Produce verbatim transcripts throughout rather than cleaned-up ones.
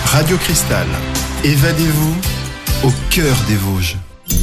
Radio Cristal, évadez-vous au cœur des Vosges.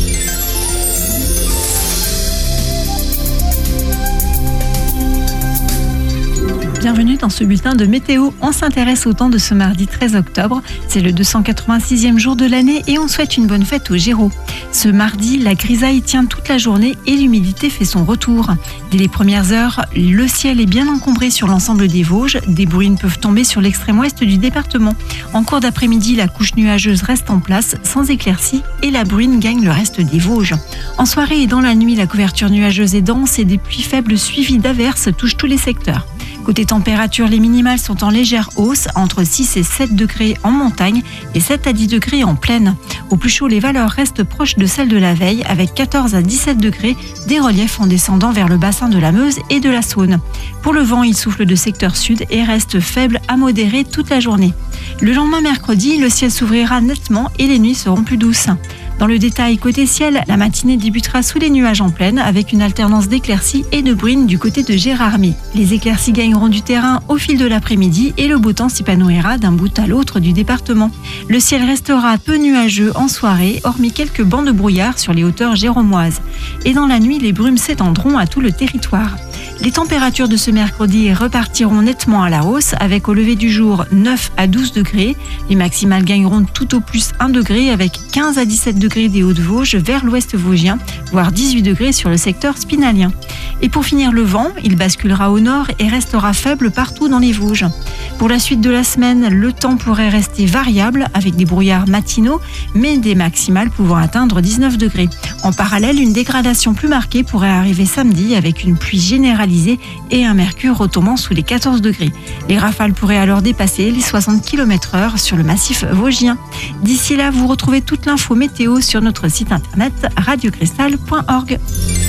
Bienvenue dans ce bulletin de météo. On s'intéresse au temps de ce mardi treize octobre. C'est le deux cent quatre-vingt-sixième jour de l'année et on souhaite une bonne fête aux Gémeaux. Ce mardi, la grisaille tient toute la journée et l'humidité fait son retour. Dès les premières heures, le ciel est bien encombré sur l'ensemble des Vosges. Des bruines peuvent tomber sur l'extrême ouest du département. En cours d'après-midi, la couche nuageuse reste en place, sans éclaircies, et la bruine gagne le reste des Vosges. En soirée et dans la nuit, la couverture nuageuse est dense et des pluies faibles suivies d'averses touchent tous les secteurs. Côté température, les minimales sont en légère hausse, entre six et sept degrés en montagne et sept à dix degrés en plaine. Au plus chaud, les valeurs restent proches de celles de la veille, avec quatorze à dix-sept degrés, des reliefs en descendant vers le bassin de la Meuse et de la Saône. Pour le vent, il souffle de secteur sud et reste faible à modéré toute la journée. Le lendemain mercredi, le ciel s'ouvrira nettement et les nuits seront plus douces. Dans le détail, côté ciel, la matinée débutera sous les nuages en plaine avec une alternance d'éclaircies et de bruines du côté de Gérardmer. Les éclaircies gagneront du terrain au fil de l'après-midi et le beau temps s'épanouira d'un bout à l'autre du département. Le ciel restera peu nuageux en soirée, hormis quelques bancs de brouillard sur les hauteurs géromoises. Et dans la nuit, les brumes s'étendront à tout le territoire. Les températures de ce mercredi repartiront nettement à la hausse avec au lever du jour neuf à douze degrés. Les maximales gagneront tout au plus un degré avec quinze à dix-sept degrés des Hauts-de-Vosges vers l'ouest vosgien, voire dix-huit degrés sur le secteur spinalien. Et pour finir, le vent, il basculera au nord et restera faible partout dans les Vosges. Pour la suite de la semaine, le temps pourrait rester variable avec des brouillards matinaux, mais des maximales pouvant atteindre dix-neuf degrés. En parallèle, une dégradation plus marquée pourrait arriver samedi avec une pluie généralisée et un mercure retombant sous les quatorze degrés. Les rafales pourraient alors dépasser les soixante kilomètres heure sur le massif vosgien. D'ici là, vous retrouvez toute l'info météo sur notre site internet radio cristal point org.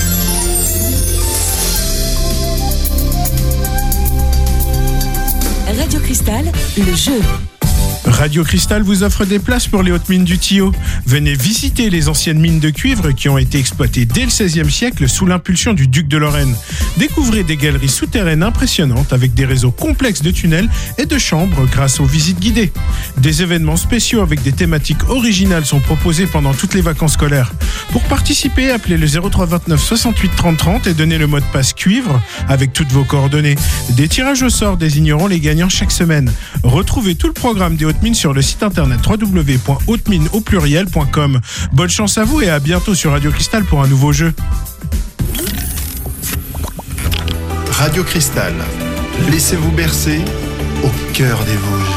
Radio Cristal, le jeu. Radio Cristal vous offre des places pour les hautes mines du Thillot. Venez visiter les anciennes mines de cuivre qui ont été exploitées dès le seizième siècle sous l'impulsion du duc de Lorraine. Découvrez des galeries souterraines impressionnantes avec des réseaux complexes de tunnels et de chambres grâce aux visites guidées. Des événements spéciaux avec des thématiques originales sont proposés pendant toutes les vacances scolaires. Pour participer, appelez le zéro trois vingt-neuf soixante-huit trente trente et donnez le mot de passe cuivre avec toutes vos coordonnées. Des tirages au sort désigneront les gagnants chaque semaine. Retrouvez tout le programme des hautes mines sur le site internet w w w point haute mine au pluriel point com. Bonne chance à vous et à bientôt sur Radio Cristal pour un nouveau jeu. Radio Cristal, laissez-vous bercer au cœur des Vosges.